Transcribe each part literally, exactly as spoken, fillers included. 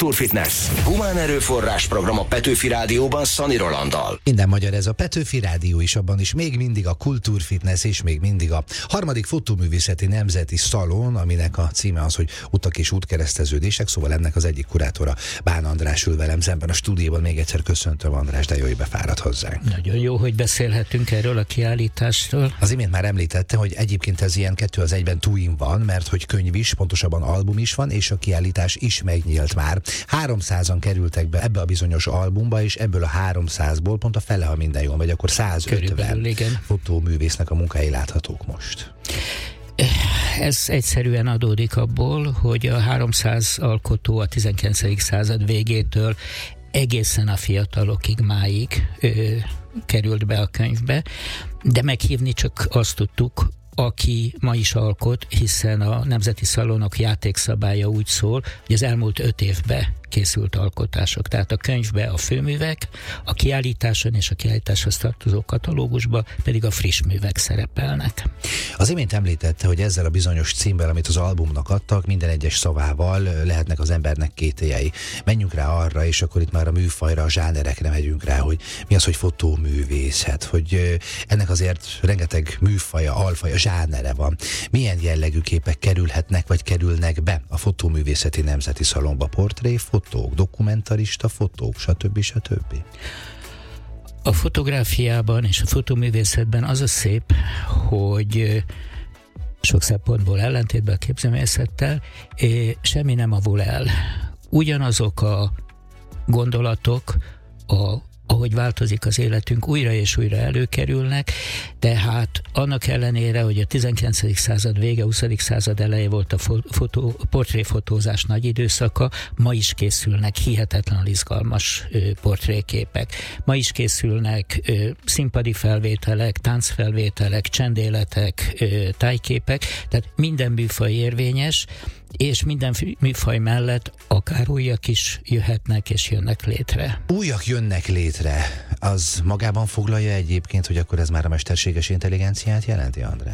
Kultúrfitness. Humán erőforrás program a Petőfi Rádióban Szani Rolanddal. Minden magyar ez a Petőfi Rádió is, abban is még mindig a Kultúrfitness és még mindig a harmadik fotóművészeti nemzeti szalon, aminek a címe az, hogy utak és útkereszteződések, szóval ennek az egyik kurátora Bán András ül velem szemben a stúdióban. Még egyszer köszöntöm, András, de jó, hogy befáradt hozzánk. Nagyon jó, hogy beszélhetünk erről a kiállításról. Az imént már említette, hogy egyébként ez ilyen kettő az egyben twin van, mert hogy könyv is, pontosabban album is van, és a kiállítás is megnyílt már. háromszázan kerültek be ebbe a bizonyos albumba, és ebből a háromszázból pont a fele, ha minden jól megy, akkor százötven fotóművésznek a munkái láthatók most. Ez egyszerűen adódik abból, hogy a háromszáz alkotó a tizenkilencedik század végétől egészen a fiatalokig máig ö, került be a könyvbe, de meghívni csak azt tudtuk, aki ma is alkot, hiszen a Nemzeti Szalonok játékszabálya úgy szól, hogy az elmúlt öt évben készült alkotások. Tehát a könyvbe a főművek, a kiállításon és a kiállításhoz tartozó katalógusban pedig a friss művek szerepelnek. Az imént említette, hogy ezzel a bizonyos címmel, amit az albumnak adtak, minden egyes szavával lehetnek az embernek kételyei. Menjünk rá arra, és akkor itt már a műfajra, a zsánerekre megyünk rá, hogy mi az, hogy fotóművészet, hogy ennek azért rengeteg műfaja, alfaja, zsánere van. Milyen jellegű képek kerülhetnek, vagy kerülnek be a Fotóművészeti Nemzeti Szalonba? Portré, fotók, dokumentarista fotók, stb. stb. A fotográfiában és a fotóművészetben az a szép, hogy sok szempontból ellentétben a képzőművészettel semmi nem avul el. Ugyanazok a gondolatok, a ahogy változik az életünk, újra és újra előkerülnek, tehát annak ellenére, hogy a tizenkilencedik század vége, huszadik század eleje volt a fotó, portréfotózás nagy időszaka, ma is készülnek hihetetlenül izgalmas ö, portréképek. Ma is készülnek ö, színpadi felvételek, táncfelvételek, csendéletek, ö, tájképek, tehát minden műfaj érvényes, és minden műfaj mellett akár újak is jöhetnek és jönnek létre. Újak jönnek létre, az magában foglalja egyébként, hogy akkor ez már a mesterséges intelligenciát jelenti, André?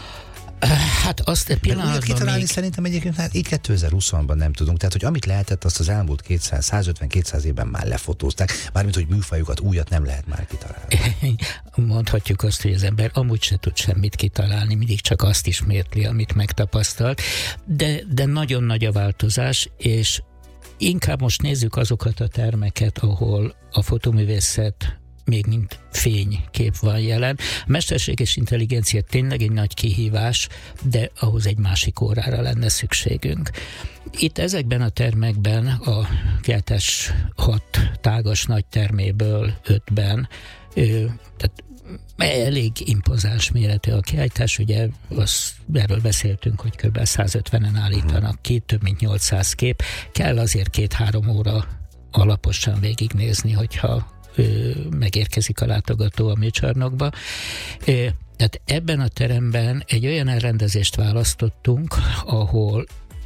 Hát azt egy pillanatban kitalálni még... szerintem egyébként hát így kétezer-húszban nem tudunk. Tehát, hogy amit lehetett, azt az elmúlt kétszáz, százötven-kétszáz évben már lefotózták, mármint, hogy műfajukat, újat nem lehet már kitalálni. Mondhatjuk azt, hogy az ember amúgy se tud semmit kitalálni, mindig csak azt ismétli, amit megtapasztalt, de, de nagyon nagy a változás, és inkább most nézzük azokat a termeket, ahol a fotóművészet még mint fénykép van jelen. A mesterséges intelligencia tényleg egy nagy kihívás, de ahhoz egy másik órára lenne szükségünk. Itt ezekben a termekben, a kiállítás hat tágas nagy terméből ötben, tehát elég impozáns méretű a kiállítás, ugye az, erről beszéltünk, hogy kb. százötvenen állítanak ki, több mint nyolcszáz kép. Kell azért két-három óra alaposan végignézni, hogyha megérkezik a látogató a műcsarnokba. Tehát ebben a teremben egy olyan elrendezést választottunk, ahol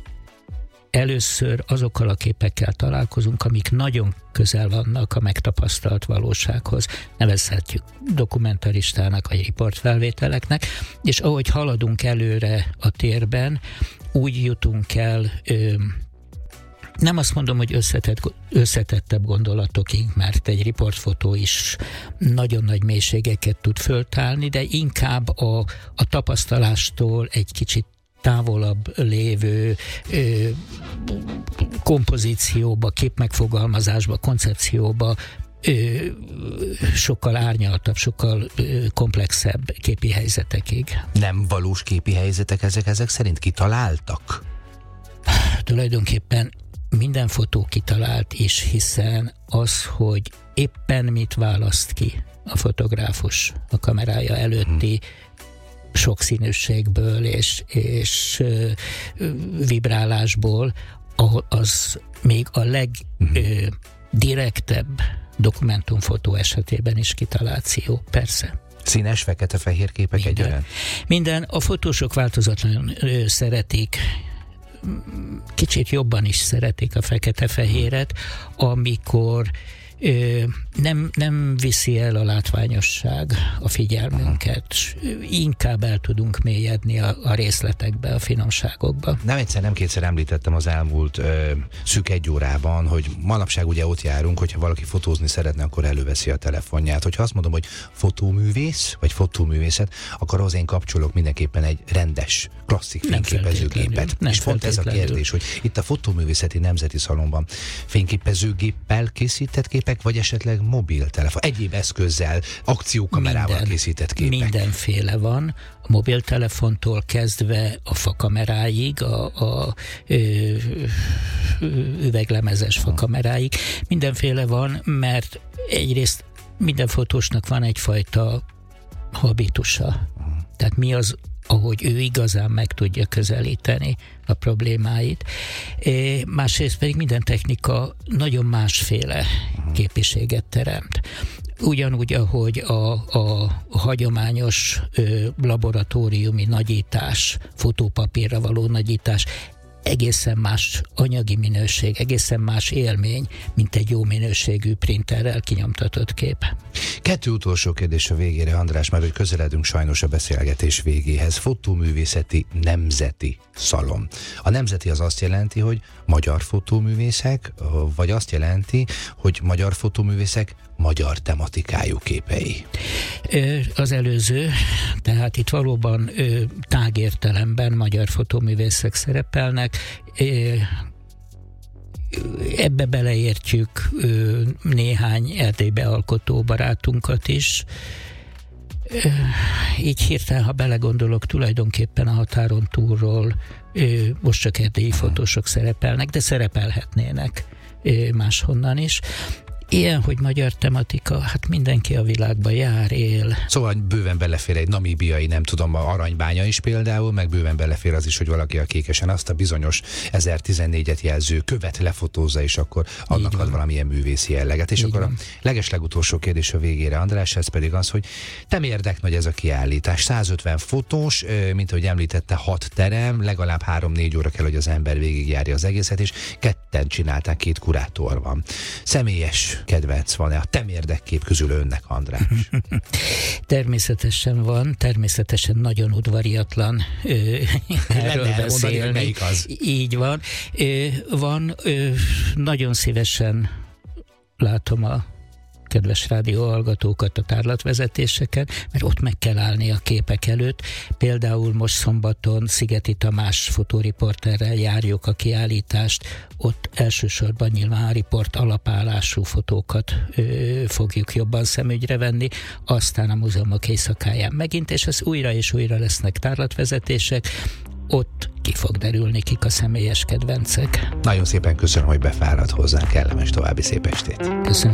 először azokkal a képekkel találkozunk, amik nagyon közel vannak a megtapasztalt valósághoz. Nevezhetjük dokumentaristának, vagy riportfelvételeknek, és ahogy haladunk előre a térben, úgy jutunk el ö, nem azt mondom, hogy összetett, összetettebb gondolatokig, mert egy riportfotó is nagyon nagy mélységeket tud föltálni, de inkább a, a tapasztalástól egy kicsit távolabb lévő ö, kompozícióba, képmegfogalmazásba, koncepcióba ö, sokkal árnyaltabb, sokkal ö, komplexebb képi helyzetekig. Nem valós képi helyzetek ezek, ezek szerint kitaláltak? Tulajdonképpen minden fotó kitalált is, hiszen az, hogy éppen mit választ ki a fotográfus a kamerája előtti sokszínűségből és, és vibrálásból, az még a legdirektebb dokumentumfotó esetében is kitaláció, persze. Színes, fekete-fehér képek egyaránt? Minden. A fotósok változatlanul szeretik, kicsit jobban is szeretik a fekete-fehéret, amikor nem, nem viszi el a látványosság a figyelmünket. Inkább el tudunk mélyedni a, a részletekbe, a finomságokba. Nem egyszer, nem kétszer említettem az elmúlt ö, szűk egy órában, hogy manapság ugye ott járunk, hogyha valaki fotózni szeretne, akkor előveszi a telefonját. Hogyha azt mondom, hogy fotóművész, vagy fotóművészet, akkor ahhoz én kapcsolok mindenképpen egy rendes, klasszik fényképezőgépet. És pont ez a kérdés, hogy itt a Fotóművészeti Nemzeti Szalonban fényképezőgéppel készített képek, vagy esetleg mobiltelefon, egyéb eszközzel, akciókamerával Minden, készített képek? Mindenféle van, a mobiltelefontól kezdve a fakameráig, a, a ö, üveglemezes fakameráig, mindenféle van, mert egyrészt minden fotósnak van egyfajta habitusa. Tehát mi az, ahogy ő igazán meg tudja közelíteni a problémáit. É, másrészt pedig minden technika nagyon másféle képiséget teremt. Ugyanúgy, ahogy a, a, a hagyományos ö, laboratóriumi nagyítás, fotópapírra való nagyítás egészen más anyagi minőség, egészen más élmény, mint egy jó minőségű printerrel kinyomtatott kép. Kettő utolsó kérdés a végére, András, mert hogy közeledünk sajnos a beszélgetés végéhez. Fotóművészeti Nemzeti Szalon. A nemzeti az azt jelenti, hogy magyar fotóművészek, vagy azt jelenti, hogy magyar fotóművészek magyar tematikájú képei? Az előző, tehát itt valóban tágértelemben magyar fotóművészek szerepelnek. Ebbe beleértjük néhány Erdélybe alkotó barátunkat is. Így hirtelen, ha belegondolok, tulajdonképpen a határon túlról most csak erdélyi fotósok szerepelnek, de szerepelhetnének máshonnan is. Ilyen, hogy magyar tematika, hát mindenki a világban jár, él. Szóval bőven belefér egy namíbiai, nem tudom, aranybánya is például, meg bőven belefér az is, hogy valaki a Kékesen azt a bizonyos ezertizennégyet jelző követ lefotózza, és akkor annak ad valamilyen művészi jelleget. És Így akkor van. A legeslegutolsó kérdés a végére, András, ez pedig az, hogy te érdek nagy ez a kiállítás. százötven fotós, mint ahogy említette, hat terem, legalább három-négy óra kell, hogy az ember végigjárja az egészet, és ketten csinálták, két kurátor van. Személyes kedvenc van-e a te érdekkép közül önnek, András? Természetesen van, természetesen nagyon udvariatlan ö, erről beszélni. Melyik az? Így van. Ö, van, ö, nagyon szívesen látom a kedves rádióhallgatókat a tárlatvezetéseken, mert ott meg kell állni a képek előtt. Például most szombaton Szigeti Tamás fotóriporterrel járjuk a kiállítást, ott elsősorban nyilván a riport alapállású fotókat ö, fogjuk jobban szemügyre venni, aztán a múzeumok éjszakáján megint, és ez újra és újra lesznek tárlatvezetések, ott ki fog derülni, kik a személyes kedvencek. Nagyon szépen köszönöm, hogy befáradt hozzánk, kellemes további szép estét. Köszönöm.